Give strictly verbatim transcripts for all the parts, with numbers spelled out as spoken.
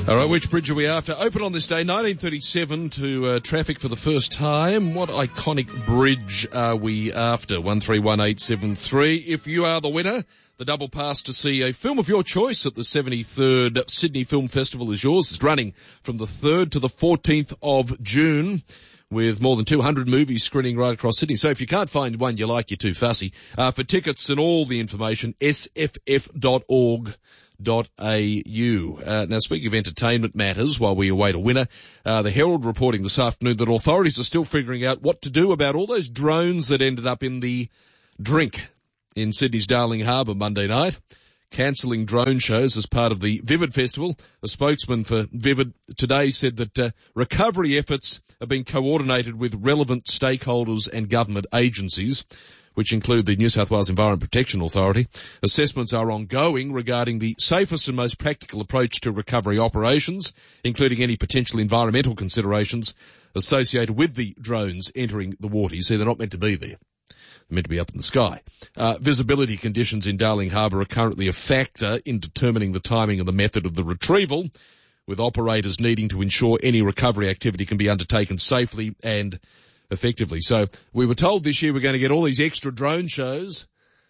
All right, which bridge are we after? Open on this day, nineteen thirty-seven, to uh, traffic for the first time. What iconic bridge are we after? one three one eight seven three. If you are the winner, the double pass to see a film of your choice at the seventy-third Sydney Film Festival is yours. It's running from the third to the fourteenth of June, with more than two hundred movies screening right across Sydney. So if you can't find one you like, you're too fussy. Uh, for tickets and all the information, s f f dot org dot a u. Uh, now, speaking of entertainment matters, while we await a winner, uh, the Herald reporting this afternoon that authorities are still figuring out what to do about all those drones that ended up in the drink in Sydney's Darling Harbour Monday night, cancelling drone shows as part of the Vivid Festival. A spokesman for Vivid today said that uh, recovery efforts are being coordinated with relevant stakeholders and government agencies, which include the New South Wales Environment Protection Authority. Assessments are ongoing regarding the safest and most practical approach to recovery operations, including any potential environmental considerations associated with the drones entering the water. You see, they're not meant to be there. They're meant to be up in the sky. Uh, visibility conditions in Darling Harbour are currently a factor in determining the timing and the method of the retrieval, with operators needing to ensure any recovery activity can be undertaken safely and effectively. So we were told this year we're going to get all these extra drone shows.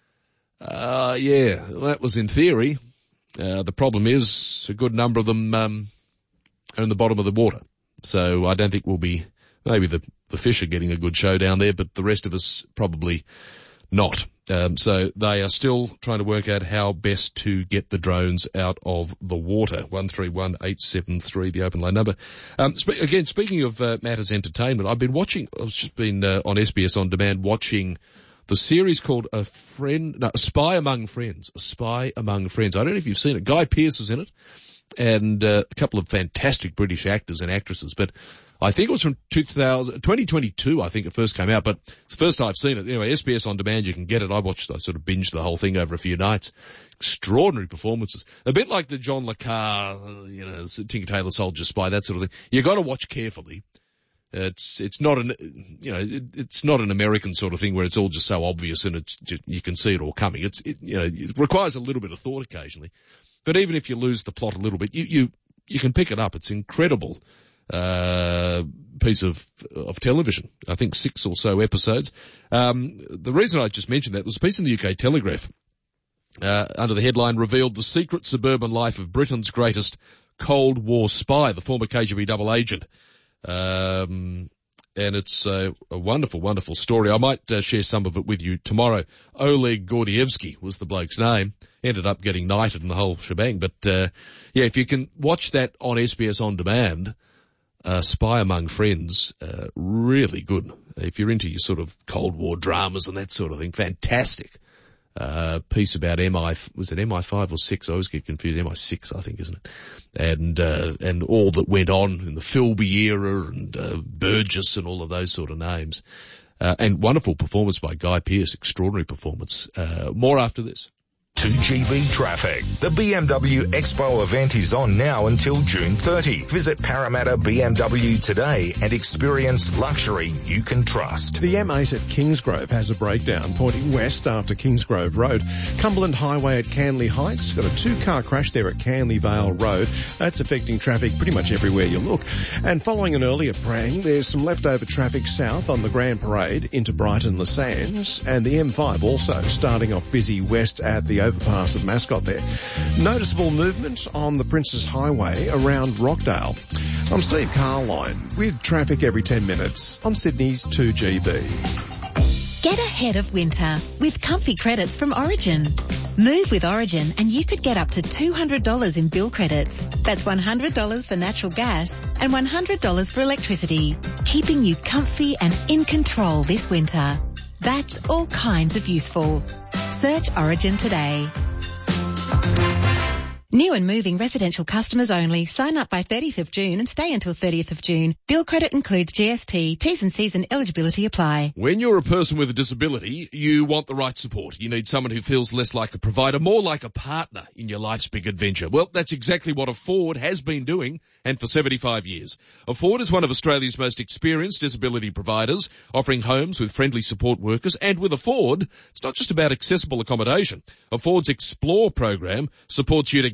Uh, yeah, that was in theory. Uh, the problem is a good number of them um, are in the bottom of the water. So I don't think we'll be, maybe the, the fish are getting a good show down there, but the rest of us probably not. Um, so they are still trying to work out how best to get the drones out of the water. one three one eight seven three, the open line number. Um, spe- again, speaking of uh, matters entertainment, I've been watching, I've just been uh, on S B S On Demand watching the series called A Friend, no, A Spy Among Friends. A Spy Among Friends. I don't know if you've seen it. Guy Pearce is in it, and uh, a couple of fantastic British actors and actresses, but I think it was from two thousand, twenty twenty-two, I think it first came out, but it's the first time I've seen it. Anyway, S B S On Demand, you can get it. I watched, I sort of binged the whole thing over a few nights. Extraordinary performances. A bit like the John Le Carre, you know, Tinker Tailor Soldier Spy, that sort of thing. You got to watch carefully. It's, it's not an, you know, it, it's not an American sort of thing where it's all just so obvious and it's just, you can see it all coming. It's, it, you know, it requires a little bit of thought occasionally. But even if you lose the plot a little bit, you, you, you can pick it up. It's incredible. Uh, piece of, of television. I think six or so episodes. Um, the reason I just mentioned that was a piece in the U K Telegraph, uh, under the headline revealed the secret suburban life of Britain's greatest Cold War spy, the former K G B double agent. Um, and it's a, a wonderful, wonderful story. I might uh, share some of it with you tomorrow. Oleg Gordievsky was the bloke's name. Ended up getting knighted in the whole shebang. But, uh, yeah, if you can watch that on S B S On Demand, Uh, Spy Among Friends, uh, really good. If you're into your sort of Cold War dramas and that sort of thing, fantastic. Uh, piece about M I, was it M I five or six? I always get confused. M I six, I think, isn't it? And, uh, and all that went on in the Philby era and, uh, Burgess and all of those sort of names. Uh, and wonderful performance by Guy Pearce, extraordinary performance. Uh, more after this. two G B traffic. The B M W Expo event is on now until June thirtieth. Visit Parramatta B M W today and experience luxury you can trust. The M eight at Kingsgrove has a breakdown pointing west after Kingsgrove Road. Cumberland Highway at Canley Heights got a two-car crash there at Canley Vale Road. That's affecting traffic pretty much everywhere you look. And following an earlier prang, there's some leftover traffic south on the Grand Parade into Brighton Le Sands, and the M five also starting off busy west at the overpass of Mascot there. Noticeable movement on the Princes Highway around Rockdale. I'm Steve Carline with traffic every ten minutes on Sydney's two G B. Get ahead of winter with comfy credits from Origin. Move with Origin and you could get up to two hundred dollars in bill credits. That's one hundred dollars for natural gas and one hundred dollars for electricity, keeping you comfy and in control this winter. That's all kinds of useful. Search Origin today. New and moving residential customers only. Sign up by thirtieth of June and stay until thirtieth of June. Bill credit includes G S T. T's and C's and eligibility apply. When you're a person with a disability, you want the right support. You need someone who feels less like a provider, more like a partner in your life's big adventure. Well, that's exactly what Afford has been doing, and for seventy-five years. Afford is one of Australia's most experienced disability providers, offering homes with friendly support workers. And with Afford, it's not just about accessible accommodation. Afford's Explore program supports you to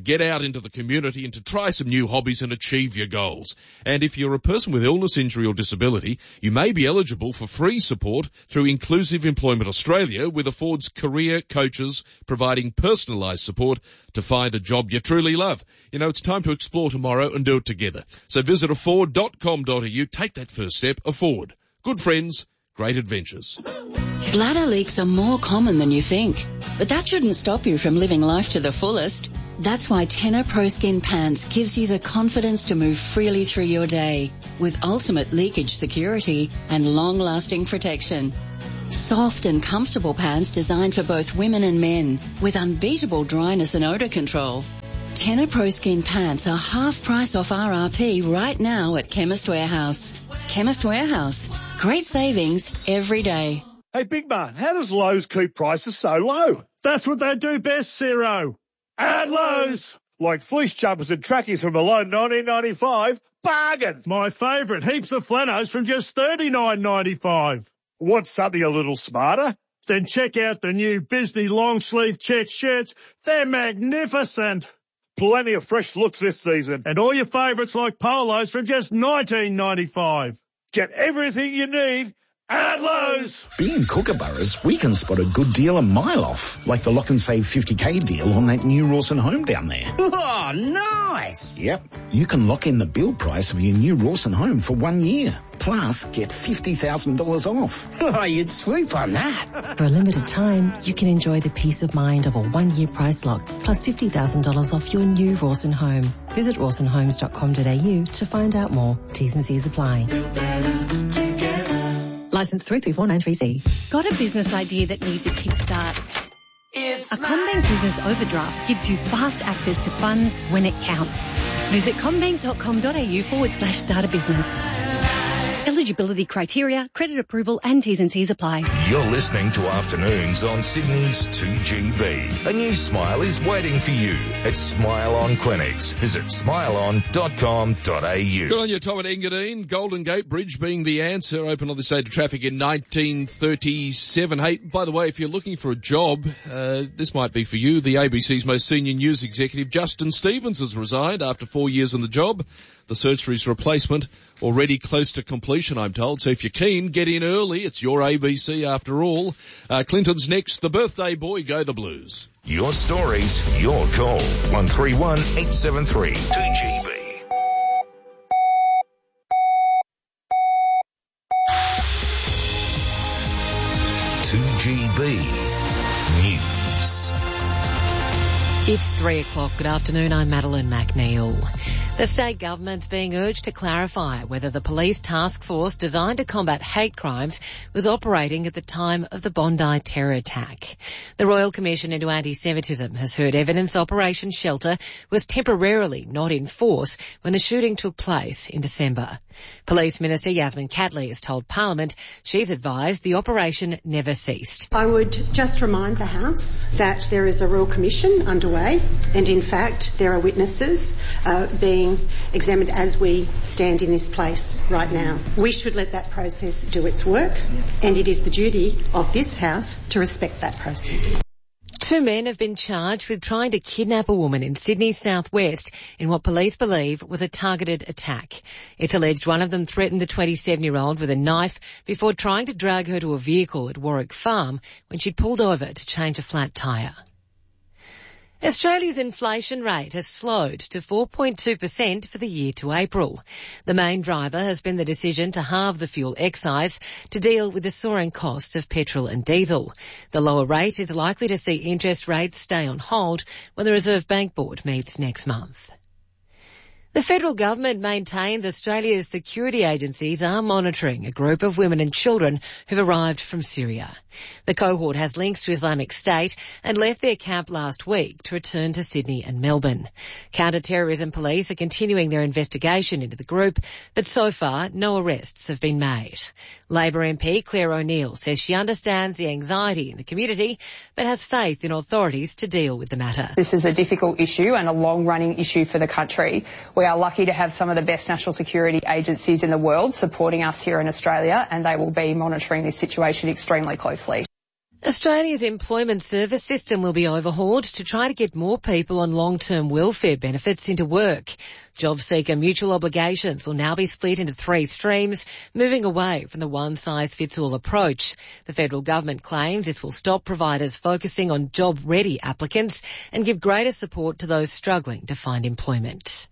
get out into the community and to try some new hobbies and achieve your goals. And if you're a person with illness, injury or disability, you may be eligible for free support through Inclusive Employment Australia, with Afford's career coaches providing personalised support to find a job you truly love. You know, it's time to explore tomorrow and do it together. So visit afford dot com dot a u. Take that first step. Afford. Good friends, great adventures. Bladder leaks are more common than you think, but that shouldn't stop you from living life to the fullest. That's why Tena Pro Skin Pants gives you the confidence to move freely through your day with ultimate leakage security and long-lasting protection. Soft and comfortable pants designed for both women and men with unbeatable dryness and odour control. Tena Pro Skin Pants are half price off R R P right now at Chemist Warehouse. Chemist Warehouse. Great savings every day. Hey, Big Man, how does Lowe's keep prices so low? That's what they do best, Ciro. At Lowe's! Like fleece jumpers and trackies from below nineteen ninety-five. Bargain! My favourite, heaps of flanos from just thirty-nine ninety-five. Want something a little smarter? Then check out the new Disney long-sleeve check shirts. They're magnificent. Plenty of fresh looks this season. And all your favourites like polos from just nineteen ninety-five. Get everything you need at Lowe's. Being Kookaburras, we can spot a good deal a mile off, like the Lock and Save fifty K deal on that new Rawson home down there. Oh, nice. Yep. You can lock in the build price of your new Rawson home for one year. Plus, get fifty thousand dollars off. Oh, you'd swoop on that. For a limited time, you can enjoy the peace of mind of a one-year price lock, plus fifty thousand dollars off your new Rawson home. Visit rawson homes dot com dot a u to find out more. T's and C's apply. Licence three three four nine three C. Got a business idea that needs a kickstart? It's a CommBank Business Overdraft gives you fast access to funds when it counts. Visit commbank dot com dot a u forward slash start a business. Eligibility criteria, credit approval and T's and C's apply. You're listening to Afternoons on Sydney's two G B. A new smile is waiting for you at Smile On Clinics. Visit smile on dot com dot a u. Good on you, Tom at Engadine. Golden Gate Bridge being the answer. Open on this day to traffic in nineteen thirty-seven. Hey, by the way, if you're looking for a job, uh, this might be for you. The A B C's most senior news executive, Justin Stevens, has resigned after four years in the job. The search for his replacement already close to completion, I'm told. So if you're keen, get in early. It's your A B C after all. Uh, Clinton's next. The birthday boy, go the Blues. Your stories, your call. one three one eight seven three two G B. two G B News. It's three o'clock. Good afternoon. I'm Madeline McNeil. The state government's being urged to clarify whether the police task force designed to combat hate crimes was operating at the time of the Bondi terror attack. The Royal Commission into Anti-Semitism has heard evidence Operation Shelter was temporarily not in force when the shooting took place in December. Police Minister Yasmin Catley has told Parliament she's advised the operation never ceased. I would just remind the House that there is a Royal Commission underway, and in fact there are witnesses uh, being examined as we stand in this place right now. We should let that process do its work, and it is the duty of this House to respect that process. Two men have been charged with trying to kidnap a woman in Sydney's southwest in what police believe was a targeted attack. It's alleged one of them threatened the twenty-seven-year-old with a knife before trying to drag her to a vehicle at Warwick Farm when she'd pulled over to change a flat tyre. Australia's inflation rate has slowed to four point two percent for the year to April. The main driver has been the decision to halve the fuel excise to deal with the soaring costs of petrol and diesel. The lower rate is likely to see interest rates stay on hold when the Reserve Bank Board meets next month. The federal government maintains Australia's security agencies are monitoring a group of women and children who've arrived from Syria. The cohort has links to Islamic State and left their camp last week to return to Sydney and Melbourne. Counter-terrorism police are continuing their investigation into the group, but so far no arrests have been made. Labor M P Claire O'Neill says she understands the anxiety in the community, but has faith in authorities to deal with the matter. This is a difficult issue and a long-running issue for the country. We are lucky to have some of the best national security agencies in the world supporting us here in Australia, and they will be monitoring this situation extremely closely. Australia's employment service system will be overhauled to try to get more people on long-term welfare benefits into work. Job seeker mutual obligations will now be split into three streams, moving away from the one-size-fits-all approach. The federal government claims this will stop providers focusing on job-ready applicants and give greater support to those struggling to find employment.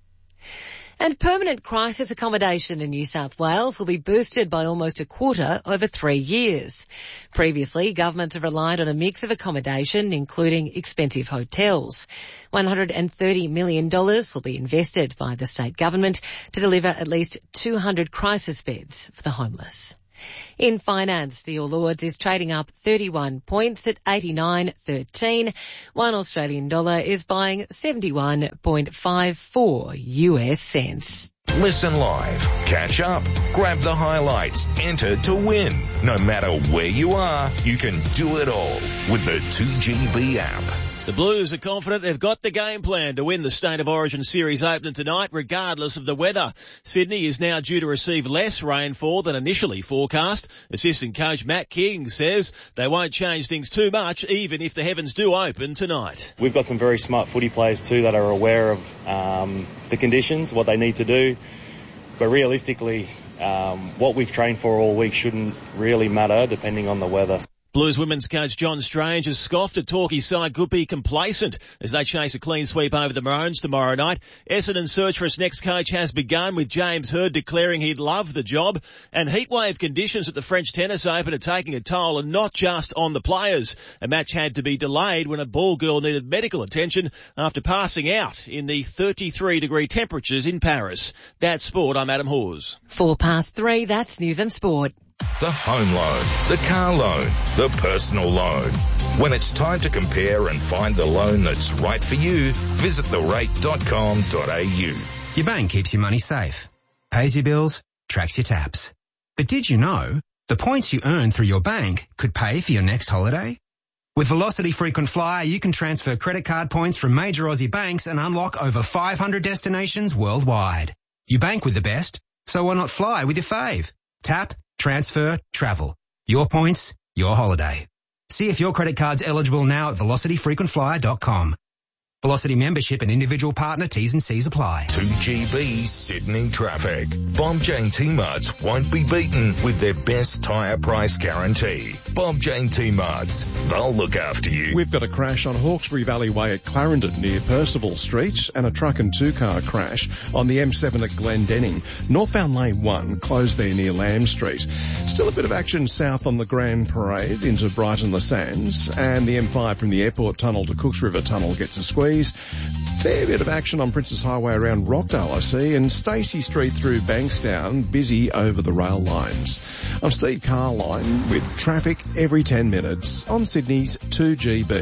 And permanent crisis accommodation in New South Wales will be boosted by almost a quarter over three years. Previously, governments have relied on a mix of accommodation, including expensive hotels. one hundred thirty million dollars will be invested by the state government to deliver at least two hundred crisis beds for the homeless. In finance, the All Ords is trading up thirty-one points at eighty-nine thirteen. One Australian dollar is buying seventy-one point five four U S cents. Listen live, catch up, grab the highlights, enter to win. No matter where you are, you can do it all with the two G B app. The Blues are confident they've got the game plan to win the State of Origin Series opener tonight, regardless of the weather. Sydney is now due to receive less rainfall than initially forecast. Assistant coach Matt King says they won't change things too much, even if the heavens do open tonight. We've got some very smart footy players too that are aware of um, the conditions, what they need to do. But realistically, um, what we've trained for all week shouldn't really matter depending on the weather. Blues women's coach John Strange has scoffed at talk his side could be complacent as they chase a clean sweep over the Maroons tomorrow night. Essendon's search for its next coach has begun, with James Hird declaring he'd love the job. And heatwave conditions at the French Tennis Open are taking a toll, and not just on the players. A match had to be delayed when a ball girl needed medical attention after passing out in the thirty-three degree temperatures in Paris. That's sport. I'm Adam Hawes. Four past three, that's news and sport. The home loan, the car loan, the personal loan. When it's time to compare and find the loan that's right for you, visit the rate dot com dot a u. Your bank keeps your money safe, pays your bills, tracks your taps. But did you know the points you earn through your bank could pay for your next holiday? With Velocity Frequent Flyer, you can transfer credit card points from major Aussie banks and unlock over five hundred destinations worldwide. You bank with the best, so why not fly with your fave? Tap, transfer, travel. Your points, your holiday. See if your credit card's eligible now at velocity frequent flyer dot com. Velocity membership and individual partner T's and C's apply. two G B Sydney traffic. Bob Jane T-Marts won't be beaten with their best tyre price guarantee. Bob Jane T-Marts, they'll look after you. We've got a crash on Hawkesbury Valley Way at Clarendon near Percival Street, and a truck and two car crash on the M seven at Glendenning. Northbound Lane one closed there near Lamb Street. Still a bit of action south on the Grand Parade into Brighton Le Sands, and the M five from the Airport Tunnel to Cooks River Tunnel gets a squeeze. Fair bit of action on Princess Highway around Rockdale, I see, and Stacey Street through Bankstown, busy over the rail lines. I'm Steve Carline with traffic every ten minutes on Sydney's two G B.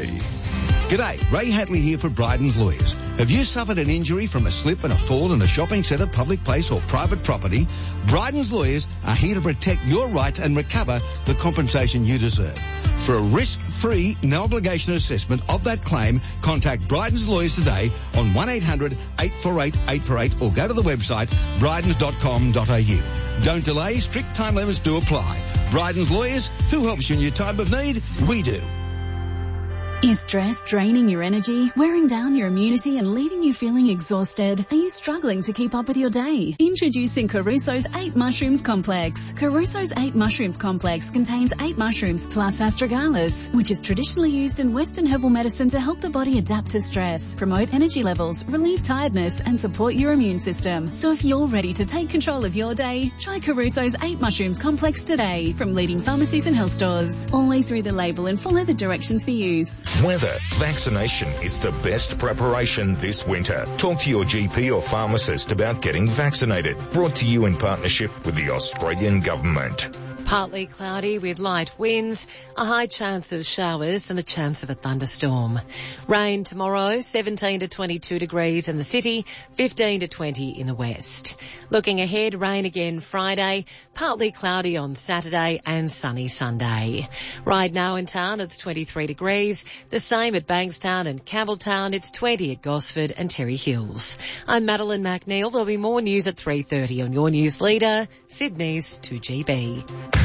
G'day, Ray Hatley here for Bryden's Lawyers. Have you suffered an injury from a slip and a fall in a shopping centre, public place or private property? Bryden's Lawyers are here to protect your rights and recover the compensation you deserve. For a risk-free, no-obligation assessment of that claim, contact Bryden's Lawyers today on one eight hundred eight four eight eight four eight or go to the website brydens dot com dot a u. Don't delay, strict time limits do apply. Bryden's Lawyers, who helps you in your time of need? We do. Is stress draining your energy, wearing down your immunity and leaving you feeling exhausted? Are you struggling to keep up with your day? Introducing Caruso's eight Mushrooms Complex. Caruso's eight Mushrooms Complex contains eight mushrooms plus astragalus, which is traditionally used in Western herbal medicine to help the body adapt to stress, promote energy levels, relieve tiredness and support your immune system. So if you're ready to take control of your day, try Caruso's eight Mushrooms Complex today from leading pharmacies and health stores. Always read the label and follow the directions for use. Weather. Vaccination is the best preparation this winter. Talk to your G P or pharmacist about getting vaccinated. Brought to you in partnership with the Australian Government. Partly cloudy with light winds, a high chance of showers and a chance of a thunderstorm. Rain tomorrow, seventeen to twenty-two degrees in the city, fifteen to twenty in the west. Looking ahead, rain again Friday, partly cloudy on Saturday and sunny Sunday. Right now in town it's twenty-three degrees, the same at Bankstown and Campbelltown, it's twenty at Gosford and Terry Hills. I'm Madeline McNeil. There'll be more news at three thirty on your news leader, Sydney's two G B.